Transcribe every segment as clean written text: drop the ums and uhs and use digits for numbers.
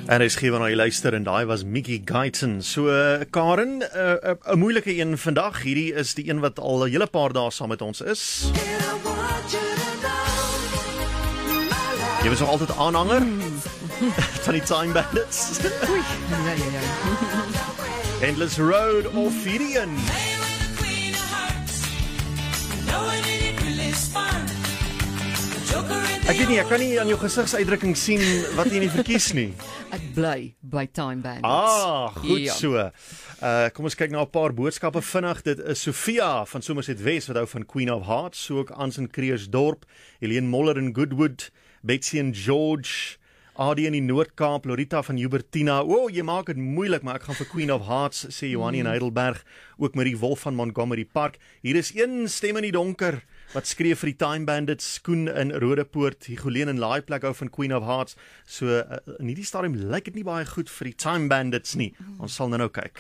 En hy skryf na jy luister en daai was Mickey Guyton. So Karen, 'n moeilike een vandag. Hierdie is die een wat al 'n hele paar dae saam met ons is. Jy was nog altyd aanhanger van die Time Bandits. Ja. Endless Road of Gideon. Ek weet nie, ek kan nie aan jou gesigsuitdrukking sien wat jy nie verkies nie. Ek bly by Time Bandits. Goed Ja. so. Kom ons kyk na 'n paar boodskappe vinnig. Dit is Sofia van Somerset West wat hou van Queen of Hearts, so ook Ans in Kreersdorp, Helene Moller in Goodwood, Betsy en George, Adi in die Noord-Kaap, Lorita van Hubertina. Jy maak dit moeilik, maar ek gaan vir Queen of Hearts, sê Johannie in Heidelberg, ook Marie Wolf van Montgomery Park. Hier is een stem in die donker wat skree vir die Time Bandits, Koen in Rodepoort, Higoleen in Laaiplek hou van Queen of Hearts. So in hierdie stadium lyk dit nie baie goed vir die Time Bandits nie. Ons sal nou kyk.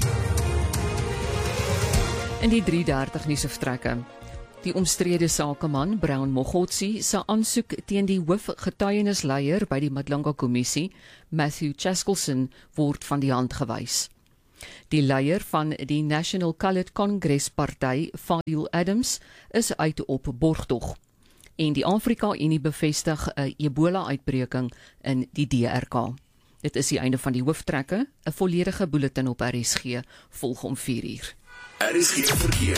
In die 3:30 nuusvertrekke. Die omstrede sakeman Brown Mogotsi se aansoek teen die hoofgetuienisleier by die Madlanga Kommissie, Matthew Chaskelson, word van die hand gewys. Die leier van die National Coloured Congress Party, Fadil Adams, is uit op borgtog. En die Afrika-Unie bevestig 'n Ebola-uitbreking in die DRK. Dit is die einde van die hooftrekke. 'n Volledige bulletin op RSG volg om 4:00. RSG verkeer.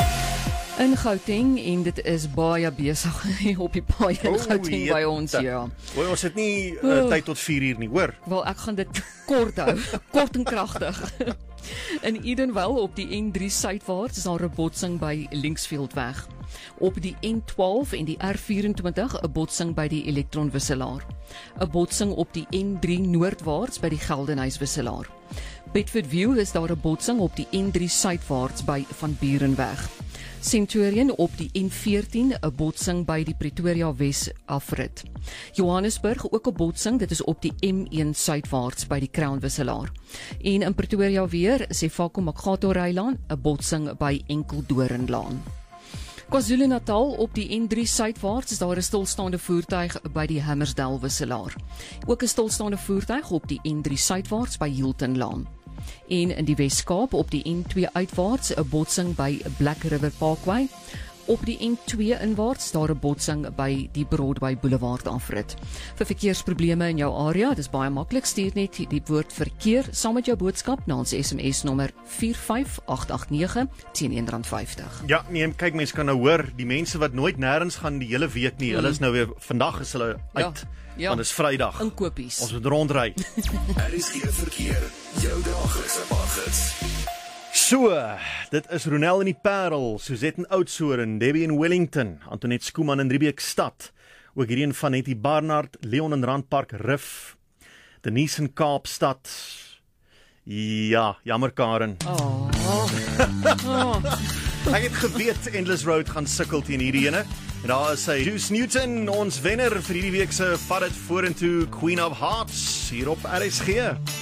In Gauteng, en dit is baie besig op die paai in Gauteng by ons, ja. Ons het nie tyd tot 4:00 nie, hoor. Wel, ek gaan dit kort hou, kort en kragtig. In Edenville op die N3 suidwaarts is daar 'n botsing by Linksfieldweg. Op die N12 en die R24 'n botsing by die elektronwisselaar. 'n Botsing op die N3 noordwaarts by die Geldenhuiswisselaar. Bedfordview is daar 'n botsing op die N3 suidwaarts by Van Burenweg. Centurion op die N14 'n botsing by die Pretoria Wes afrit. Johannesburg ook 'n botsing, dit is op die M1 suidwaarts by die Crown Wisselaar. En in Pretoria weer Sefako Makgato Rylaan 'n botsing by Enkeldoornlaan. KwaZulu-Natal op die N3 suidwaarts is daar 'n stilstaande voertuig by die Hammersdale Wisselaar. Ook 'n stilstaande voertuig op die N3 suidwaarts by Hiltonlaan. En in die Wes-Kaap op die N2 uitwaarts 'n botsing by Black River Parkway. Op die N2 inwaarts daar 'n botsing by die Broadway Boulevard afrit. Vir verkeersprobleme in jou area, dis baie maklik, stuur net die woord verkeer saam met jou boodskap na ons SMS nommer 45889 teen R1.50. Ja, nee, kyk, mense kan nou hoor, die mense wat nooit nêrens gaan die hele week nie, hulle is nou weer, vandag is hulle uit, want dit is Vrydag. Inkopies. Ons moet rondry. RSG verkeer, jou daglikse paggids. So, dit is Ronel in die Parel, Suzette in Oudtshoorn, Debbie in Wellington, Antoinette Skooman in Riebeekstad, ook hierdie van Nettie Barnard, Leon in Randpark Rif, Denise in Kaapstad. Ja, jammer Karen. Ek het geweet Endless Road gaan sukkel teen hierdie ene. En daar is hy, Juice Newton, ons wenner vir hierdie week se Vat Dit Vorentoe Queen of Hearts hier op RSG.